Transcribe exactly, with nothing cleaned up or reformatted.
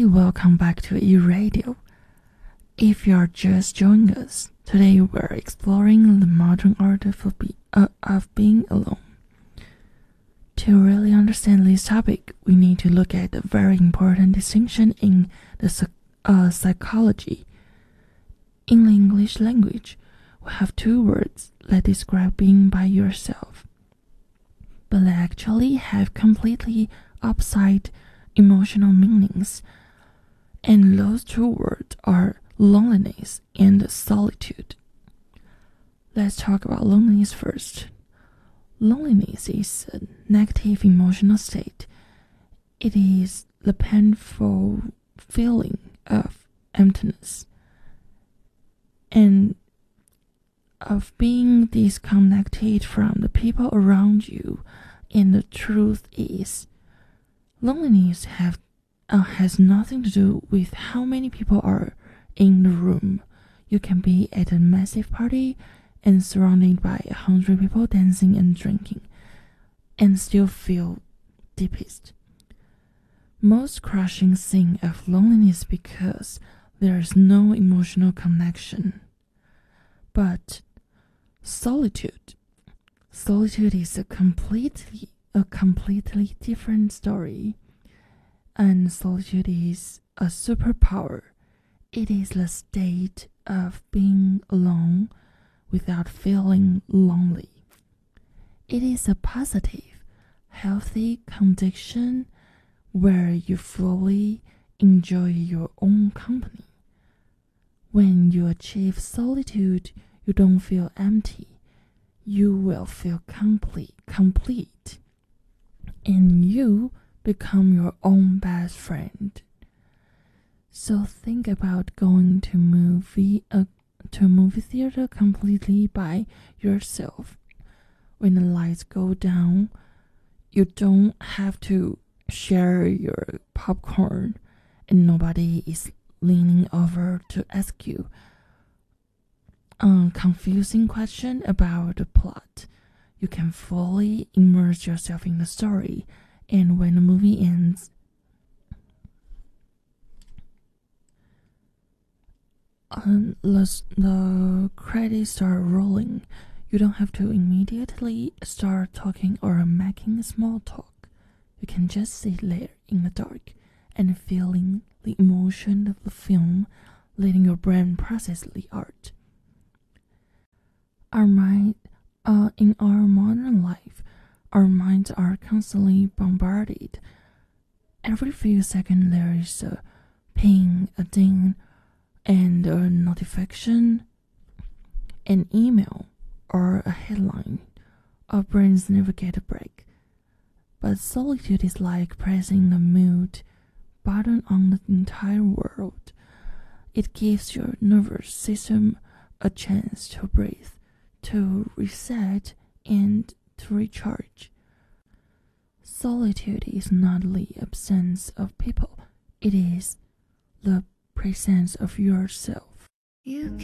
welcome back to E-Radio. If you are just joining us, today we're exploring the modern art of, be, uh, of being alone. To really understand this topic, we need to look at a very important distinction in the uh, psychology. In the English language, we have two words that describe being by yourself, but they actually have completely opposite emotional meanings, and those two words are loneliness and solitude. Let's talk about loneliness first. Loneliness is a negative emotional state. It is the painful feeling of emptiness and of being disconnected from the people around you. And the truth is, loneliness have, uh, has nothing to do with how many people are in the room. You can be at a massive party and surrounded by a hundred people dancing and drinking, and still feel deepest. Most crushing thing of loneliness because there is no emotional connection. But solitude, solitude is a completely a completely different story, and solitude is a superpower. It is the state of being alone without feeling lonely. It is a positive, healthy condition where you fully enjoy your own company. When you achieve solitude, you don't feel empty. You will feel complete, complete. And you become your own best friend. So think about going to movie uh, to a movie theater completely by yourself. When the lights go down, you don't have to share your popcorn, and nobody is leaning over to ask you a confusing question about the plot. You can fully immerse yourself in the story, and when the movie ends, um, the, the credits start rolling. You don't have to immediately start talking or making small talk. You can just sit there in the dark and feeling the emotion of the film, letting your brain process the art. Our mind, uh, in our modern life, our minds are constantly bombarded. Every few seconds there is a ping, a ding, and a notification, an email, or a headline. Our brains never get a break. But solitude is like pressing the mute button on the entire world. It gives your nervous system a chance to breathe, to reset, and to recharge. Solitude is not the absence of people. It is the presence of yourself. You